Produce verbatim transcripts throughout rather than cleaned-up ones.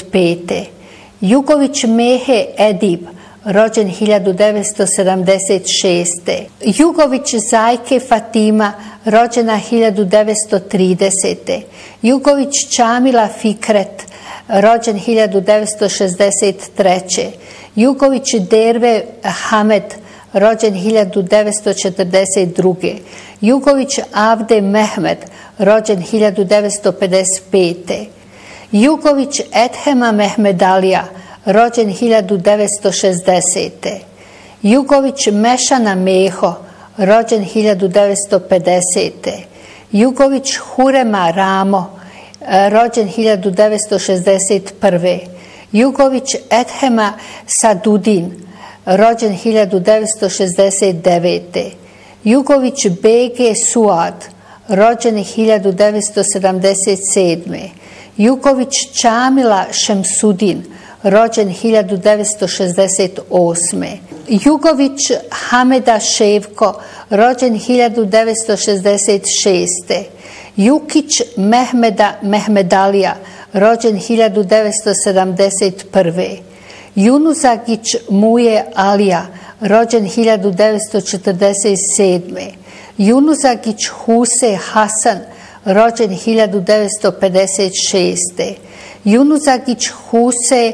pete. Jugović Mehe Edip, rođen hiljadu devetsto sedamdeset šeste. Jugović Zajke Fatima, rođena hiljadu devetsto tridesete. Jugović Čamila Fikret, rođen hiljadu devetsto šezdeset treće. Jugović Derve Hamed, rođen hiljadu devetsto četrdeset druge. Jugović Avde Mehmed, rođen hiljadu devetsto pedeset pete. Jugović Ethema Mehmedalija, rođen hiljadu devetsto šezdesete. Jugović Mešana Meho, rođen hiljadu devetsto pedesete. Jugović Hurema Ramo, rođen hiljadu devetsto šezdeset prve. Jugović Ethema Sadudin, rođen hiljadu devetsto šezdeset devete. Jugović Bege Suad, rođen hiljadu devetsto sedamdeset sedme. Jugović Čamila Šemsudin, rođen hiljadu devetsto šezdeset osme. Jugović Hameda Ševko, rođen hiljadu devetsto šezdeset šeste. Jukić Mehmeda Mehmedalija, rođen hiljadu devetsto sedamdeset prve. Junuzagić Muje Alija, rođen hiljadu devetsto četrdeset sedme. Junuzagić Huse Hasan, rođen hiljadu devetsto pedeset šeste. Junuzagić Huse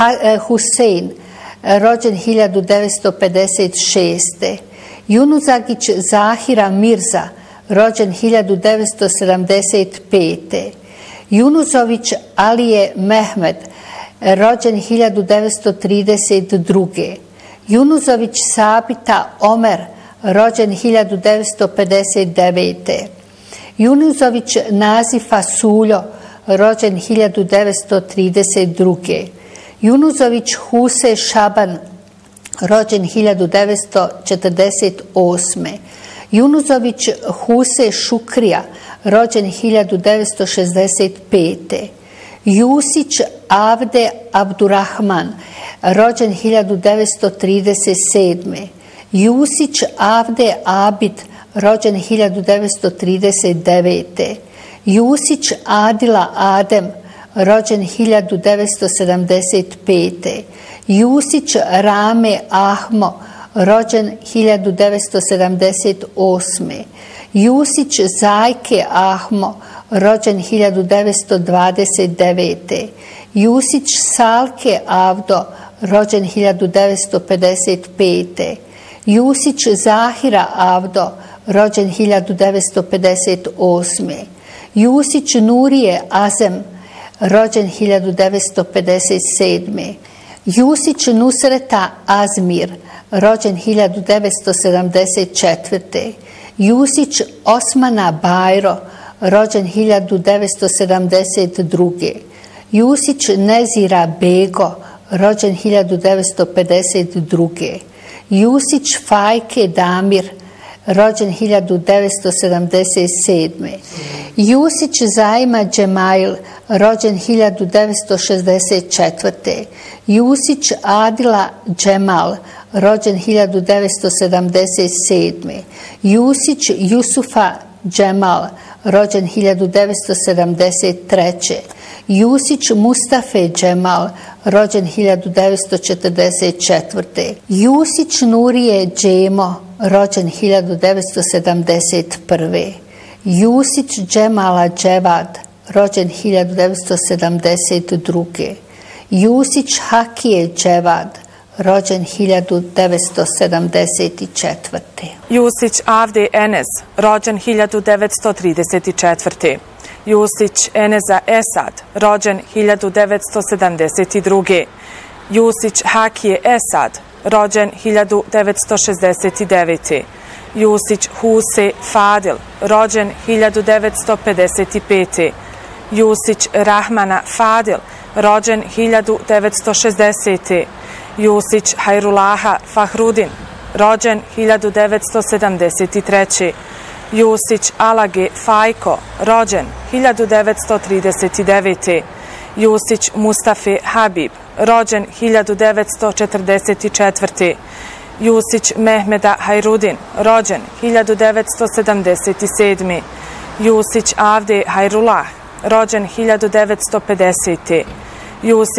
Husein, rođen hiljadu devetsto pedeset šeste. Junuzagić Zahira Mirza, rođen hiljadu devetsto sedamdeset pete. Junuzović Alije Mehmed, rođen hiljadu devetsto trideset druge. Junuzović Sabita Omer, rođen hiljadu devetsto pedeset devete. Junuzović Nazifa Suljo, rođen hiljadu devetsto trideset druge. Junuzović Huse Šaban, rođen hiljadu devetsto četrdeset osme. Junuzović Huse Šukrija, rođen hiljadu devetsto šezdeset pete. Jusić Avde Abdurrahman, rođen hiljadu devetsto trideset sedme. Jusić Avde Abid, rođen hiljadu devetsto trideset devete. Jusić Adila Adem, rođen hiljadu devetsto sedamdeset pete. Jusić Rame Ahmo, rođen hiljadu devetsto sedamdeset osme. Jusić Zajke Ahmo, rođen hiljadu devetsto dvadeset devete. Jusić Salke Avdo, rođen hiljadu devetsto pedeset pete. Jusić Zahira Avdo, rođen hiljadu devetsto pedeset osme. Jusić Nurije Azem, rođen hiljadu devetsto pedeset sedme. Jusić Nusreta Azmir, rođen hiljadu devetsto sedamdeset četvrte. Jusić Osmana Bajro, rođen hiljadu devetsto sedamdeset druge. Jusić Nezira Bego, rođen hiljadu devetsto pedeset druge. Jusić Fajke Damir, rođen hiljadu devetsto sedamdeset sedme. Jusić Zajma Džemail, rođen hiljadu devetsto šezdeset četvrte. Jusić Adila Džemal, rođen hiljadu devetsto sedamdeset sedme. Jusić Jusufa Džemal, rođen hiljadu devetsto sedamdeset treće. Jusić Mustafe Džemal, rođen hiljadu devetsto četrdeset četvrte. Jusić Nurije Džemo, rođen hiljadu devetsto sedamdeset prve. Jusić Džemala Dževad, rođen hiljadu devetsto sedamdeset druge. Jusić Hakije Dževad, rođen hiljadu devetsto sedamdeset četvrte. Jusić Avde Enes, rođen hiljadu devetsto trideset četvrte. Jusić Eneza Esad, rođen hiljadu devetsto sedamdeset druge. Jusić Hakije Esad, rođen hiljadu devetsto šezdeset devete. Jusić Huse Fadil, rođen hiljadu devetsto pedeset pete. Jusić Rahmana Fadil, rođen hiljadu devetsto šezdesete. Jusić Hajrulaha Fahrudin, rođen hiljadu devetsto sedamdeset treće. Jusić Alage Fajko, rođen hiljadu devetsto trideset devete. Jusić Mustafe Habib, rođen hiljadu devetsto četrdeset četvrte. Jusić Mehmeda Hajrudin, rođen hiljadu devetsto sedamdeset sedme. Jusić Avde Hajrulah, rođen hiljadu devetsto pedesete. Jusić